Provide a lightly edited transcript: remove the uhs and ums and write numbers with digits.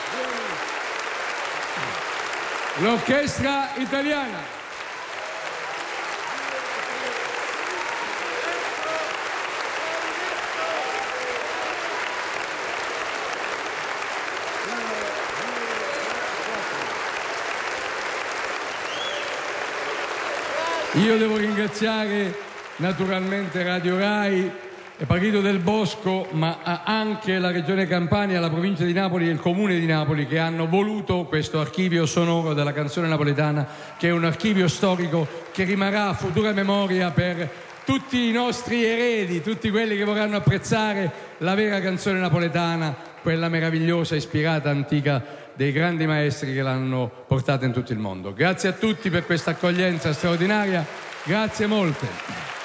L'orchestra italiana. Io devo ringraziare naturalmente Radio Rai e Partito del Bosco, ma anche la Regione Campania, la Provincia di Napoli e il Comune di Napoli, che hanno voluto questo archivio sonoro della canzone napoletana, che è un archivio storico che rimarrà a futura memoria per tutti i nostri eredi, tutti quelli che vorranno apprezzare la vera canzone napoletana, quella meravigliosa, ispirata, antica, dei grandi maestri che l'hanno portata in tutto il mondo. Grazie a tutti per questa accoglienza straordinaria, grazie molte.